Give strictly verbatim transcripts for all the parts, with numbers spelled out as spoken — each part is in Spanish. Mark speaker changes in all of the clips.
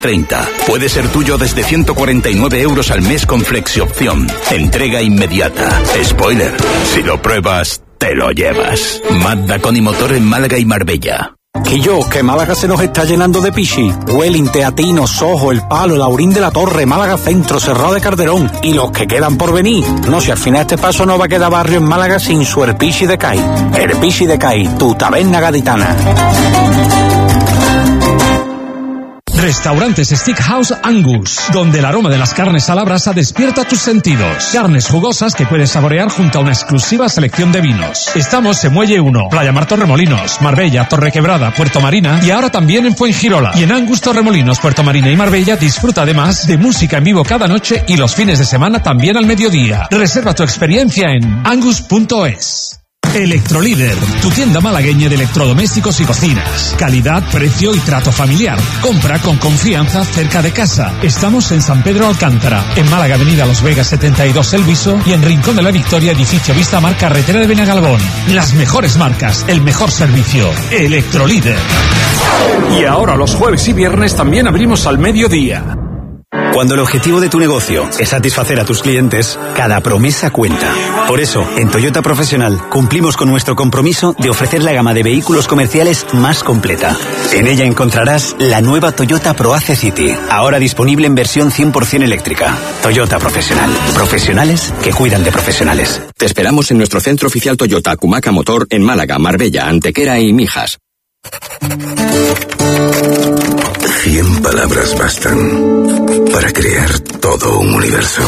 Speaker 1: treinta. Puede ser tuyo desde ciento cuarenta y nueve euros al mes con flexiopción. Entrega inmediata. Spoiler, si lo pruebas, te lo llevas. Mazda con y motor en Málaga y Marbella.
Speaker 2: Quillo, que Málaga se nos está llenando de pichi. Welling, Teatino, Sojo, El Palo, Laurín de la Torre, Málaga Centro, Cerrado de Calderón y los que quedan por venir. No, si al final este paso no va a quedar barrio en Málaga sin su El Pichi de Cai. El Pichi de Cai, tu taberna gaditana.
Speaker 3: Restaurantes Steakhouse Angus, donde el aroma de las carnes a la brasa despierta tus sentidos. Carnes jugosas que puedes saborear junto a una exclusiva selección de vinos. Estamos en Muelle uno, Playa Mar Torremolinos, Marbella, Torrequebrada, Puerto Marina y ahora también en Fuengirola. Y en Angus Torremolinos, Puerto Marina y Marbella disfruta además de música en vivo cada noche y los fines de semana también al mediodía. Reserva tu experiencia en angus punto es. Electrolíder, tu tienda malagueña de electrodomésticos y cocinas. Calidad, precio y trato familiar. Compra con confianza cerca de casa. Estamos en San Pedro Alcántara, en Málaga, Avenida Los Vegas setenta y dos El Viso y en Rincón de la Victoria, edificio Vista Mar, carretera de Benagalbón. Las mejores marcas, el mejor servicio. Electrolíder. Y ahora los jueves y viernes también abrimos al mediodía.
Speaker 4: Cuando el objetivo de tu negocio es satisfacer a tus clientes, cada promesa cuenta. Por eso, en Toyota Profesional cumplimos con nuestro compromiso de ofrecer la gama de vehículos comerciales más completa. En ella encontrarás la nueva Toyota ProAce City, ahora disponible en versión cien por ciento eléctrica. Toyota Profesional. Profesionales que cuidan de profesionales.
Speaker 5: Te esperamos en nuestro centro oficial Toyota Cumaca Motor en Málaga, Marbella, Antequera y Mijas.
Speaker 6: Cien palabras bastan para crear todo un universo.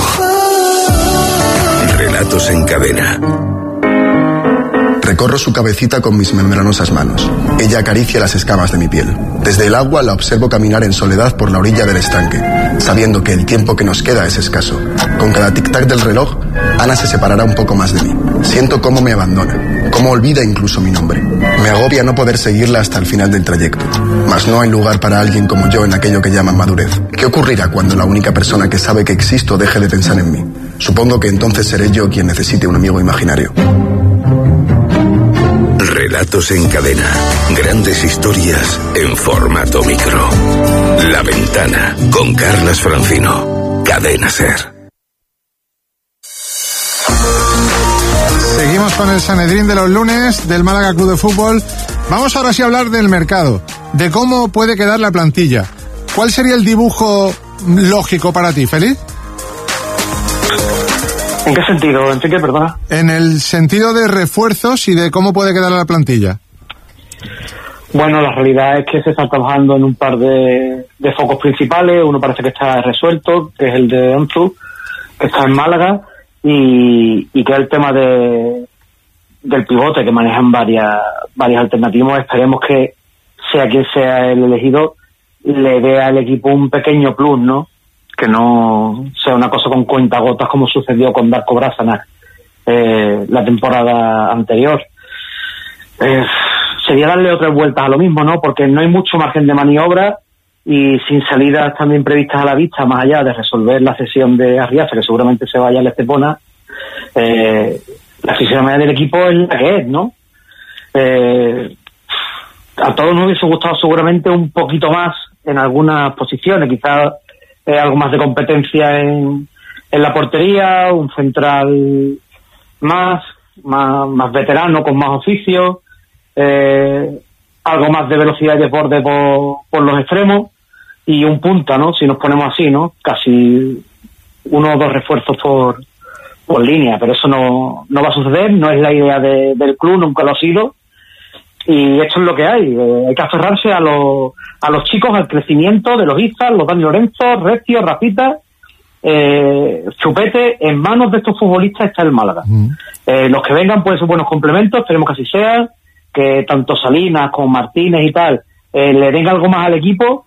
Speaker 6: Relatos en cadena.
Speaker 7: Recorro su cabecita con mis membranosas manos. Ella acaricia las escamas de mi piel. Desde el agua la observo caminar en soledad por la orilla del estanque, sabiendo que el tiempo que nos queda es escaso. Con cada tic-tac del reloj, Ana se separará un poco más de mí. Siento cómo me abandona, cómo olvida incluso mi nombre. Me agobia no poder seguirla hasta el final del trayecto. Mas no hay lugar para alguien como yo en aquello que llaman madurez. ¿Qué ocurrirá cuando la única persona que sabe que existo deje de pensar en mí? Supongo que entonces seré yo quien necesite un amigo imaginario.
Speaker 6: Relatos en cadena. Grandes historias en formato micro. La Ventana con Carlas Francino. Cadena Ser.
Speaker 8: Seguimos con el Sanedrín de los lunes del Málaga Club de Fútbol. Vamos ahora sí a hablar del mercado, de cómo puede quedar la plantilla. ¿Cuál sería el dibujo lógico para ti, Félix?
Speaker 9: ¿En qué sentido, Enrique, perdona?
Speaker 8: En el sentido de refuerzos y de cómo puede quedar la plantilla.
Speaker 9: Bueno, la realidad es que se está trabajando en un par de, de focos principales. Uno parece que está resuelto, que es el de Onzu, que está en Málaga, y, y que es el tema de del pivote, que manejan varias varias alternativas. Esperemos que sea quien sea el elegido, le dé al equipo un pequeño plus, ¿no? Que no sea una cosa con cuentagotas como sucedió con Darko Brasanac eh, la temporada anterior. Eh, sería darle otras vueltas a lo mismo, ¿no? Porque no hay mucho margen de maniobra y sin salidas también previstas a la vista, más allá de resolver la cesión de Arriaza, que seguramente se vaya al Estepona, eh, la fisionomía del equipo es la que es, ¿no? Eh, a todos nos hubiese gustado seguramente un poquito más en algunas posiciones, quizás eh, algo más de competencia en, en la portería, un central más, más, más veterano, con más oficio, eh, algo más de velocidad y desborde por, por los extremos, y un punta, ¿no? Si nos ponemos así, ¿no? Casi uno o dos refuerzos por, por línea, pero eso no, no va a suceder, no es la idea de, del club, nunca lo ha sido, y esto es lo que hay. Eh, hay que aferrarse a los a los chicos, al crecimiento de los Izas, los Dani Lorenzo, Recio, Rafita, eh, Chupete. En manos de estos futbolistas está el Málaga. Mm. Eh, los que vengan pueden ser buenos complementos, esperemos que así sea, que tanto Salinas como Martínez y tal eh, le den algo más al equipo,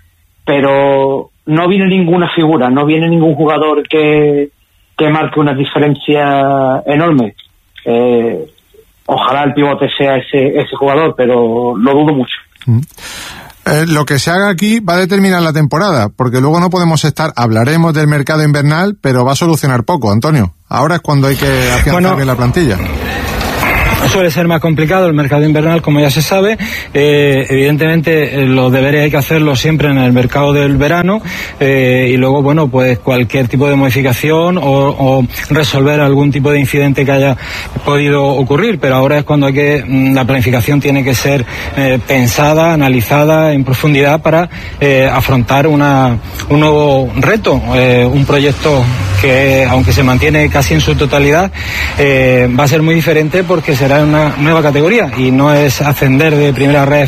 Speaker 9: pero no viene ninguna figura, no viene ningún jugador que, que marque una diferencia enorme. Eh, ojalá el pivote sea ese, ese jugador, pero lo dudo mucho.
Speaker 8: Mm. Eh, lo que se haga aquí va a determinar la temporada, porque luego no podemos estar, hablaremos del mercado invernal, pero va a solucionar poco, Antonio. Ahora es cuando hay que afianzar bueno, bien la plantilla.
Speaker 10: Suele ser más complicado el mercado invernal, como ya se sabe. Eh, evidentemente, eh, los deberes hay que hacerlos siempre en el mercado del verano eh, y luego, bueno, pues cualquier tipo de modificación o, o resolver algún tipo de incidente que haya podido ocurrir. Pero ahora es cuando hay que la planificación tiene que ser eh, pensada, analizada en profundidad para eh, afrontar una, un nuevo reto, eh, un proyecto que, aunque se mantiene casi en su totalidad, eh, va a ser muy diferente porque será una nueva categoría y no es ascender de primera ref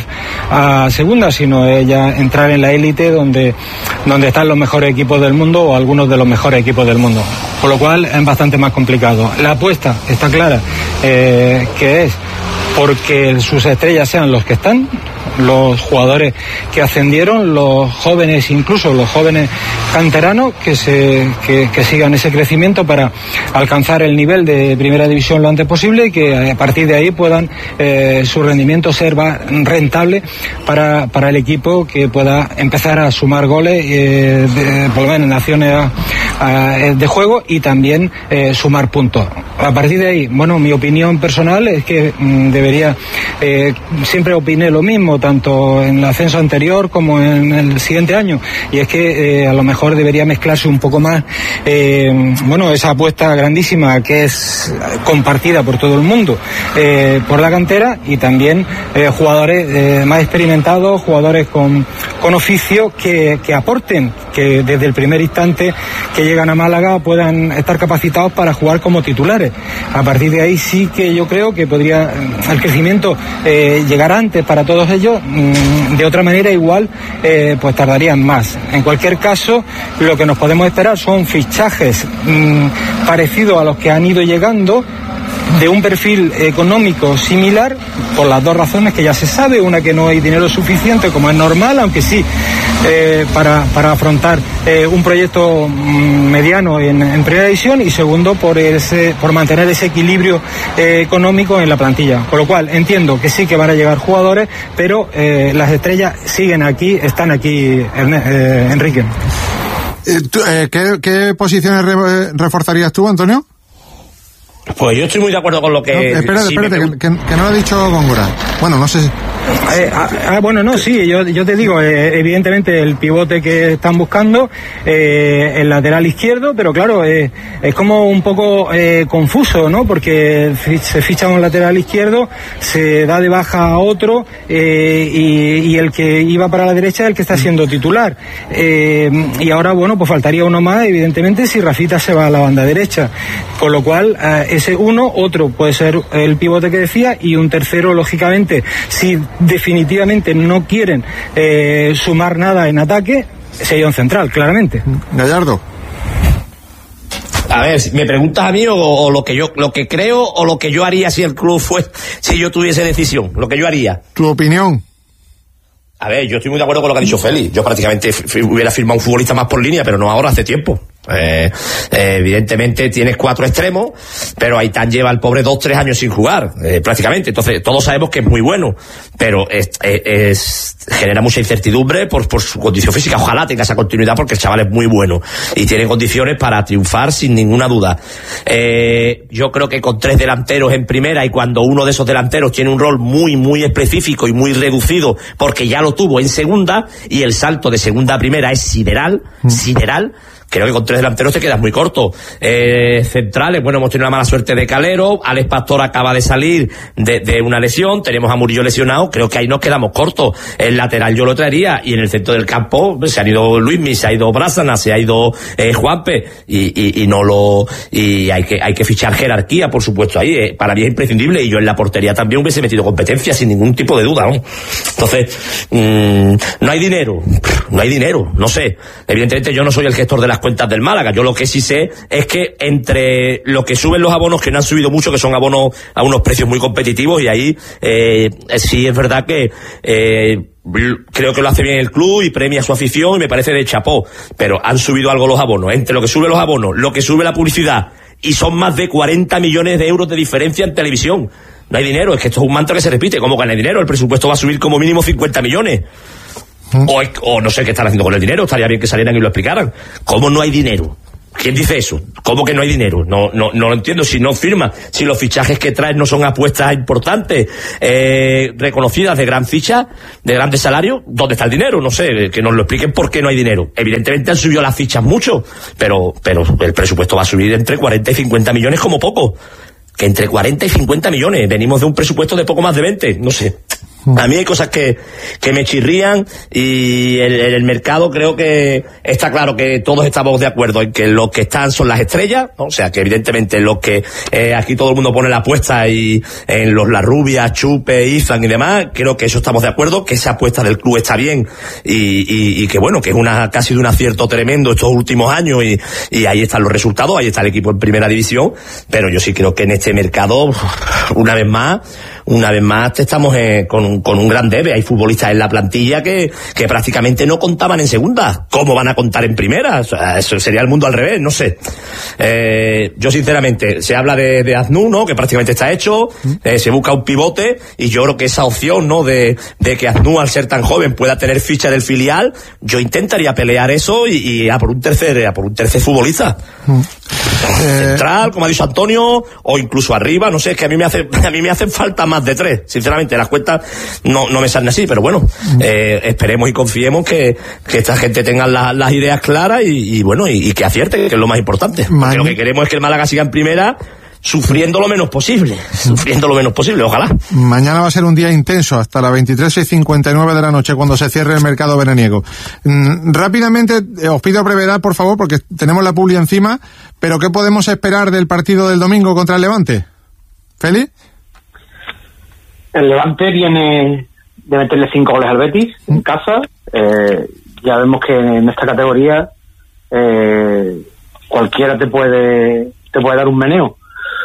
Speaker 10: a segunda, sino es ya entrar en la élite donde, donde están los mejores equipos del mundo o algunos de los mejores equipos del mundo. Por lo cual es bastante más complicado. La apuesta está clara, eh, que es porque sus estrellas sean los que están, los jugadores que ascendieron, los jóvenes, incluso los jóvenes canteranos, que se que, que sigan ese crecimiento para alcanzar el nivel de primera división lo antes posible y que a partir de ahí puedan eh, su rendimiento ser rentable para, para el equipo, que pueda empezar a sumar goles, eh, de, por lo menos en acciones a, a, de juego, y también eh, sumar puntos. A partir de ahí, bueno, mi opinión personal es que mm, debería, eh, siempre opiné lo mismo, tanto en el ascenso anterior como en el siguiente año, y es que eh, a lo mejor debería mezclarse un poco más, eh, bueno, esa apuesta grandísima que es compartida por todo el mundo, eh, por la cantera, y también eh, jugadores eh, más experimentados, jugadores con, con oficio que, que aporten, que desde el primer instante que llegan a Málaga puedan estar capacitados para jugar como titulares. A partir de ahí sí que yo creo que podría el crecimiento eh, llegar antes para todos ellos. De otra manera igual eh, pues tardarían más. En cualquier caso, lo que nos podemos esperar son fichajes mmm, parecidos a los que han ido llegando, de un perfil económico similar, por las dos razones que ya se sabe: una, que no hay dinero suficiente, como es normal, aunque sí eh, para, para afrontar eh, un proyecto mmm, mediano en, en primera división, y segundo, por ese por mantener ese equilibrio eh, económico en la plantilla. Con lo cual entiendo que sí que van a llegar jugadores, pero eh, las estrellas siguen aquí, están aquí, eh, Enrique.
Speaker 8: Eh, tú, eh, ¿qué, ¿Qué posiciones re, reforzarías tú, Antonio?
Speaker 11: Pues yo estoy muy de acuerdo con lo que...
Speaker 8: No, espérate,
Speaker 11: sí,
Speaker 8: espérate,
Speaker 11: me...
Speaker 8: que, que, que no lo ha dicho Góngora. Bueno, no sé si...
Speaker 10: Eh, ah, ah, bueno, no, sí, yo, yo te digo, eh, evidentemente el pivote que están buscando, eh, el lateral izquierdo, pero claro, eh, es como un poco eh, confuso, ¿no? Porque se ficha un lateral izquierdo, se da de baja a otro, eh, y, y el que iba para la derecha es el que está siendo titular. Eh, y ahora, bueno, pues faltaría uno más, evidentemente, si Rafita se va a la banda derecha. Con lo cual, eh, ese uno, otro puede ser el pivote que decía, y un tercero, lógicamente, si definitivamente no quieren eh, sumar nada en ataque, sería un central, claramente.
Speaker 8: Gallardo.
Speaker 11: A ver, ¿me preguntas a mí o, o lo que yo lo que creo o lo que yo haría si el club fue, si yo tuviese decisión? Lo que yo haría.
Speaker 8: ¿Tu opinión?
Speaker 11: A ver, yo estoy muy de acuerdo con lo que ha dicho Félix. Yo prácticamente f- hubiera firmado un futbolista más por línea, pero no ahora, hace tiempo. Eh, eh, evidentemente tienes cuatro extremos, pero Aitán lleva al pobre dos, tres años sin jugar, eh, prácticamente. Entonces todos sabemos que es muy bueno, pero es, es, es genera mucha incertidumbre por, por su condición física. Ojalá tenga esa continuidad, porque el chaval es muy bueno y tiene condiciones para triunfar sin ninguna duda. Eh, yo creo que con tres delanteros en primera, y cuando uno de esos delanteros tiene un rol muy, muy específico y muy reducido, porque ya lo tuvo en segunda, y el salto de segunda a primera es sideral, mm. sideral. Creo que con tres delanteros te quedas muy corto. Eh, centrales, bueno, hemos tenido la mala suerte de Calero. Alex Pastor acaba de salir de, de una lesión. Tenemos a Murillo lesionado. Creo que ahí nos quedamos cortos. El lateral yo lo traería. Y en el centro del campo se han ido Luismi, se ha ido Brásana, se ha ido eh, Juanpe. Y, y, y no lo. Y hay que, hay que fichar jerarquía, por supuesto, ahí. Eh, para mí es imprescindible. Y yo en la portería también hubiese metido competencia, sin ningún tipo de duda, ¿no? Entonces, mmm, no hay dinero. No hay dinero. No sé. Evidentemente yo no soy el gestor de las cuentas del Málaga. Yo lo que sí sé es que entre lo que suben los abonos, que no han subido mucho, que son abonos a unos precios muy competitivos, y ahí eh, sí es verdad que eh, creo que lo hace bien el club y premia su afición y me parece de chapó, pero han subido algo los abonos. Entre lo que sube los abonos, lo que sube la publicidad, y son más de cuarenta millones de euros de diferencia en televisión. No hay dinero. Es que esto es un mantra que se repite. ¿Cómo que no hay dinero? El presupuesto va a subir como mínimo cincuenta millones. O, o no sé qué están haciendo con el dinero. Estaría bien que salieran y lo explicaran. ¿Cómo no hay dinero? ¿Quién dice eso? ¿Cómo que no hay dinero? No, no, no lo entiendo. Si no firma, si los fichajes que traen no son apuestas importantes, eh, reconocidas de gran ficha, de grandes salarios, ¿dónde está el dinero? No sé, que nos lo expliquen por qué no hay dinero. Evidentemente han subido las fichas mucho, pero, pero el presupuesto va a subir entre cuarenta y cincuenta millones como poco. Que entre cuarenta y cincuenta millones. Venimos de un presupuesto de poco más de veinte. No sé. A mí hay cosas que, que me chirrían y el, el mercado creo que está claro que todos estamos de acuerdo en que los que están son las estrellas, ¿no? O sea que evidentemente los que eh, aquí todo el mundo pone la apuesta y en los La Rubia, Chupe, Izan y demás, creo que eso estamos de acuerdo, que esa apuesta del club está bien y, y, y que bueno, que es una casi de un acierto tremendo estos últimos años y, y ahí están los resultados, ahí está el equipo en primera división, pero yo sí creo que en este mercado, una vez más, una vez más estamos eh, con un con un gran debe. Hay futbolistas en la plantilla que, que prácticamente no contaban en segunda. ¿Cómo van a contar en primera? O sea, eso sería el mundo al revés, no sé. Eh, yo sinceramente, se habla de, de Aznu, ¿no? Que prácticamente está hecho, eh, se busca un pivote y yo creo que esa opción, ¿no? De, de que Aznu, al ser tan joven, pueda tener ficha del filial, yo intentaría pelear eso y, y a por un tercer, a por un tercer futbolista. Mm. Central, como ha dicho Antonio, o incluso arriba, no sé, es que a mí me hace, a mí me hacen falta más de tres, sinceramente, las cuentas no, no me salen así, pero bueno, eh, esperemos y confiemos que, que esta gente tenga la, las ideas claras y, y bueno, y, y que acierte, que es lo más importante. Porque lo que queremos es que el Málaga siga en primera, sufriendo lo menos posible, sufriendo lo menos posible, ojalá.
Speaker 8: Mañana va a ser un día intenso, hasta las veintitrés y cincuenta y nueve de la noche, cuando se cierre el mercado veraniego. Mm, rápidamente, eh, os pido brevedad, por favor, porque tenemos la publi encima, pero ¿qué podemos esperar del partido del domingo contra el Levante? ¿Feli?
Speaker 9: El Levante viene de meterle cinco goles al Betis en casa. Eh, ya vemos que en esta categoría eh, cualquiera te puede te puede dar un meneo.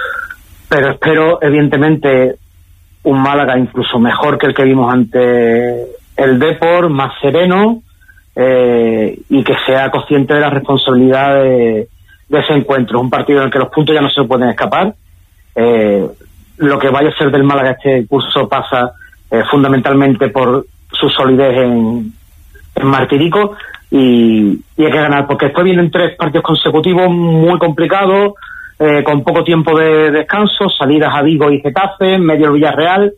Speaker 9: Pero espero, evidentemente, un Málaga incluso mejor que el que vimos ante el Depor, más sereno, eh, y que sea consciente de la responsabilidad de, de ese encuentro. Es un partido en el que los puntos ya no se pueden escapar. Eh, lo que vaya a ser del Málaga este curso pasa eh, fundamentalmente por su solidez en, en Martirico y, y hay que ganar, porque después vienen tres partidos consecutivos muy complicados, eh, con poco tiempo de descanso, salidas a Vigo y Getafe, medio el Villarreal.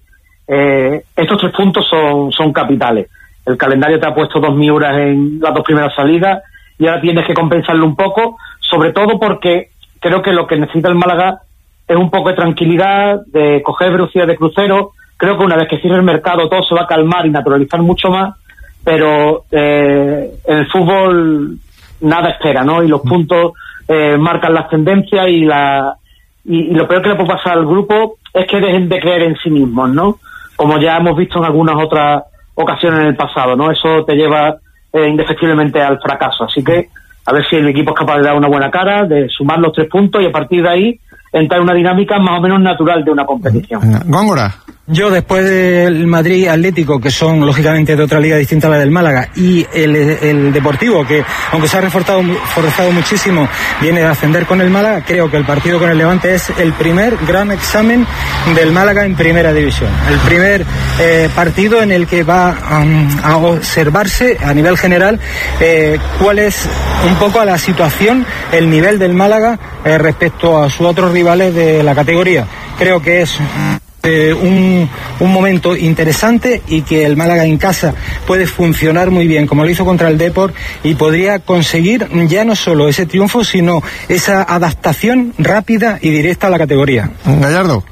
Speaker 9: Eh, estos tres puntos son, son capitales. El calendario te ha puesto dos miuras en las dos primeras salidas y ahora tienes que compensarlo un poco, sobre todo porque creo que lo que necesita el Málaga es un poco de tranquilidad, de coger velocidad de crucero. Creo que una vez que cierre el mercado todo se va a calmar y naturalizar mucho más, pero eh, en el fútbol nada espera, ¿no? Y los puntos eh, marcan las tendencias y la y, y lo peor que le puede pasar al grupo es que dejen de creer en sí mismos, ¿no? Como ya hemos visto en algunas otras ocasiones en el pasado, ¿no? Eso te lleva eh, indefectiblemente al fracaso. Así que a ver si el equipo es capaz de dar una buena cara, de sumar los tres puntos y a partir de ahí entrar en una dinámica más o menos natural de una competición.
Speaker 8: Góngora.
Speaker 10: Yo, después del Madrid Atlético, que son lógicamente de otra liga distinta a la del Málaga, y el, el Deportivo, que aunque se ha reforzado, forzado muchísimo, viene de ascender con el Málaga, creo que el partido con el Levante es el primer gran examen del Málaga en primera división. El primer eh, partido en el que va um, a observarse a nivel general eh, cuál es un poco la situación, el nivel del Málaga eh, respecto a sus otros rivales de la categoría. Creo que es Eh, un, un momento interesante y que el Málaga en casa puede funcionar muy bien como lo hizo contra el Depor y podría conseguir ya no solo ese triunfo sino esa adaptación rápida y directa a la categoría.
Speaker 8: Gallardo.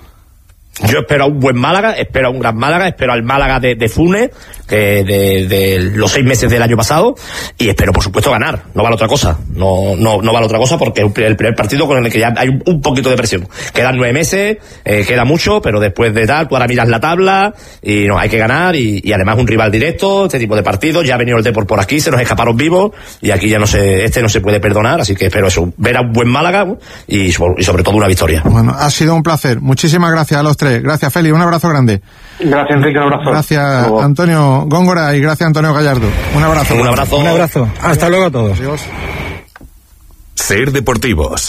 Speaker 11: Yo espero a un buen Málaga, espero a un gran Málaga, espero al Málaga de, de Funes, que de, de los seis meses del año pasado, y espero por supuesto ganar, no vale otra cosa, no no no vale otra cosa porque es el primer partido con el que ya hay un, un poquito de presión. Quedan nueve meses, eh, queda mucho, pero después de tal, tú ahora miras la tabla, y no, hay que ganar, y, y además un rival directo, este tipo de partidos, ya ha venido el Depor por aquí, se nos escaparon vivos, y aquí ya no se, este no se puede perdonar, así que espero eso, ver a un buen Málaga, y, y sobre todo una victoria.
Speaker 8: Bueno, ha sido un placer, muchísimas gracias a los tres. Gracias, Feli, un abrazo grande.
Speaker 9: Gracias, Enrique, un abrazo.
Speaker 8: Gracias, Antonio Góngora, y gracias, Antonio Gallardo. Un abrazo.
Speaker 11: Un abrazo.
Speaker 10: Un abrazo. Hasta luego a todos.
Speaker 8: Adiós.
Speaker 6: Ser Deportivos.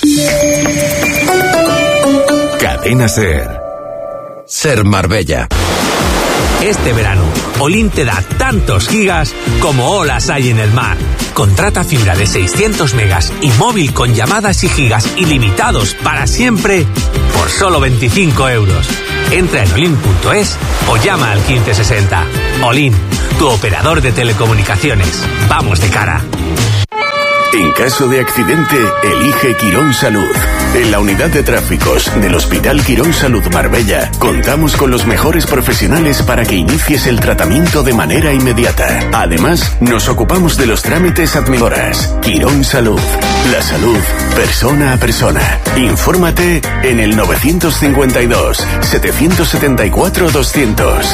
Speaker 6: Cadena Ser. Ser Marbella.
Speaker 12: Este verano, Olin te da tantos gigas como olas hay en el mar. Contrata fibra de seiscientos megas y móvil con llamadas y gigas ilimitados para siempre por solo veinticinco euros. Entra en olin punto es o llama al quince sesenta. Olin, tu operador de telecomunicaciones. Vamos de cara.
Speaker 6: En caso de accidente, elige Quirón Salud. En la unidad de tráficos del Hospital Quirón Salud Marbella, contamos con los mejores profesionales para que inicies el tratamiento de manera inmediata. Además, nos ocupamos de los trámites administrativos. Quirón Salud. La salud, persona a persona. Infórmate en el novecientos cincuenta y dos, setecientos setenta y cuatro, doscientos.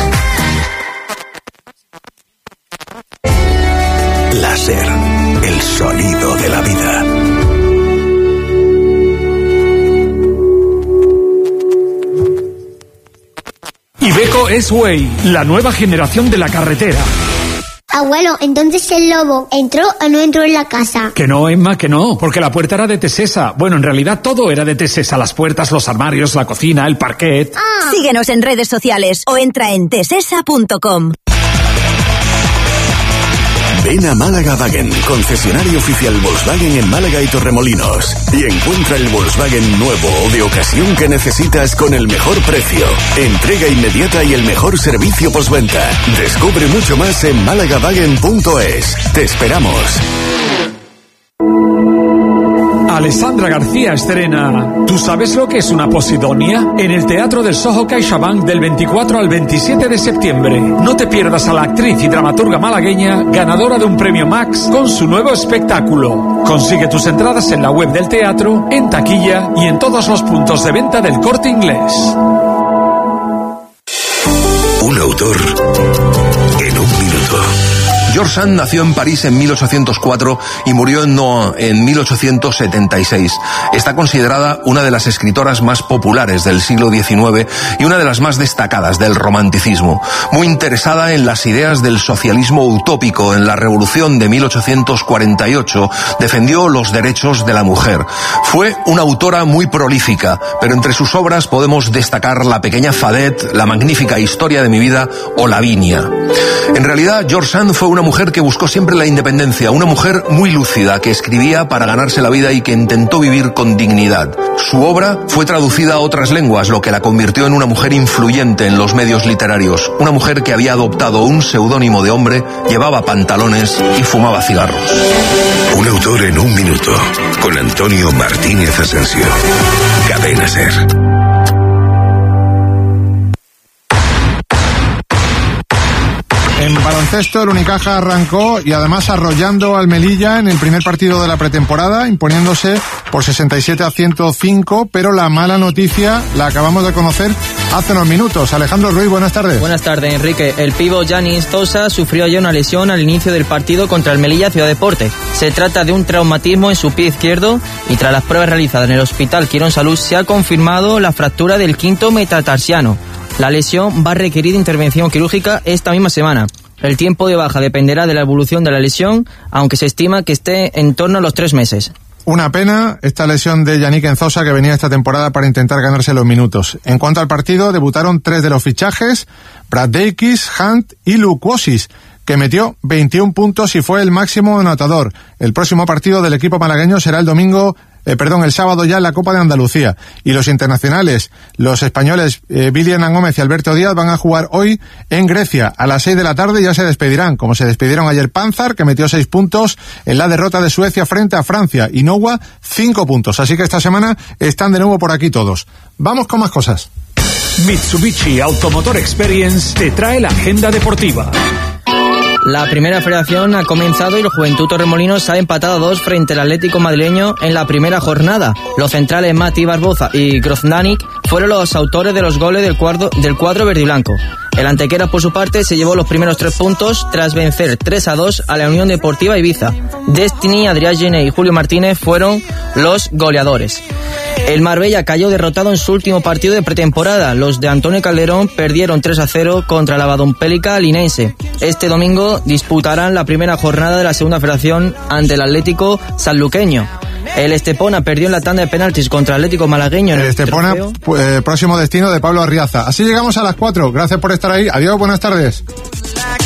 Speaker 1: Láser, el sonido de la vida.
Speaker 3: Iveco S-Way, la nueva generación de la carretera.
Speaker 13: Abuelo, entonces el lobo ¿entró o no entró en la casa?
Speaker 3: Que no, Emma, que no, porque la puerta era de Tesesa. Bueno, en realidad todo era de Tesesa, las puertas, los armarios, la cocina, el parquet.
Speaker 13: Ah.
Speaker 14: Síguenos en redes sociales o entra en tesesa punto com.
Speaker 6: Ven a Málaga Wagen, concesionario oficial Volkswagen en Málaga y Torremolinos, y encuentra el Volkswagen nuevo o de ocasión que necesitas con el mejor precio, entrega inmediata y el mejor servicio postventa. Descubre mucho más en málaga wagen punto es. Te esperamos.
Speaker 3: Alessandra García estrena ¿Tú sabes lo que es una posidonia? En el Teatro del Soho CaixaBank del veinticuatro al veintisiete de septiembre. No te pierdas a la actriz y dramaturga malagueña ganadora de un premio Max con su nuevo espectáculo. Consigue tus entradas en la web del teatro, en taquilla y en todos los puntos de venta del Corte Inglés.
Speaker 6: Un autor en un minuto.
Speaker 15: George Sand nació en París en mil ochocientos cuatro y murió en Nohant en mil ochocientos setenta y seis. Está considerada una de las escritoras más populares del siglo diecinueve y una de las más destacadas del romanticismo. Muy interesada en las ideas del socialismo utópico, en la Revolución de mil ochocientos cuarenta y ocho, defendió los derechos de la mujer. Fue una autora muy prolífica, pero entre sus obras podemos destacar La pequeña Fadette, La magnífica historia de mi vida o Lavinia. En realidad, George Sand fue una mujer que buscó siempre la independencia, una mujer muy lúcida, que escribía para ganarse la vida y que intentó vivir con dignidad. Su obra fue traducida a otras lenguas, lo que la convirtió en una mujer influyente en los medios literarios, una mujer que había adoptado un seudónimo de hombre, llevaba pantalones y fumaba cigarros.
Speaker 6: Un autor en un minuto, con Antonio Martínez Asensio. Cadena SER.
Speaker 8: En baloncesto, el Unicaja arrancó y además arrollando al Melilla en el primer partido de la pretemporada, imponiéndose por sesenta y siete a ciento cinco, pero la mala noticia la acabamos de conocer hace unos minutos. Alejandro Ruiz, buenas tardes.
Speaker 16: Buenas tardes, Enrique. El pívot Giannis Tosa sufrió ayer una lesión al inicio del partido contra el Melilla Ciudad Deporte. Se trata de un traumatismo en su pie izquierdo y tras las pruebas realizadas en el Hospital Quirón Salud se ha confirmado la fractura del quinto metatarsiano. La lesión va a requerir intervención quirúrgica esta misma semana. El tiempo de baja dependerá de la evolución de la lesión, aunque se estima que esté en torno a los tres meses.
Speaker 8: Una pena esta lesión de Yannick Enzosa, que venía esta temporada para intentar ganarse los minutos. En cuanto al partido, debutaron tres de los fichajes, Brad Davis, Hunt y Luquosis, que metió veintiún puntos y fue el máximo anotador. El próximo partido del equipo malagueño será el domingo, eh, perdón, el sábado ya en la Copa de Andalucía. Y los internacionales, los españoles eh, Billy Hernán Gómez y Alberto Díaz van a jugar hoy en Grecia. A las seis de la tarde ya se despedirán, como se despidieron ayer Panzar, que metió seis puntos en la derrota de Suecia frente a Francia, y Nowa cinco puntos. Así que esta semana están de nuevo por aquí todos. Vamos con más cosas.
Speaker 3: Mitsubishi Automotor Experience te trae la agenda deportiva.
Speaker 16: La primera federación ha comenzado y el Juventud Torremolinos ha empatado a dos frente al Atlético madrileño en la primera jornada. Los centrales Mati Barboza y Grozdanik fueron los autores de los goles del cuadro, del cuadro verde y blanco. El Antequera, por su parte, se llevó los primeros tres puntos tras vencer tres a dos a la Unión Deportiva Ibiza. Destiny, Adrián Gené y Julio Martínez fueron los goleadores. El Marbella cayó derrotado en su último partido de pretemporada. Los de Antonio Calderón perdieron tres a cero contra la Badompélica linense. Este domingo disputarán la primera jornada de la segunda federación ante el Atlético sanluqueño. El Estepona perdió en la tanda de penaltis contra el Atlético malagueño. En
Speaker 8: el, el Estepona, eh, próximo destino de Pablo Arriaza. Así llegamos a las cuatro. Gracias por estar ahí. Adiós, buenas tardes.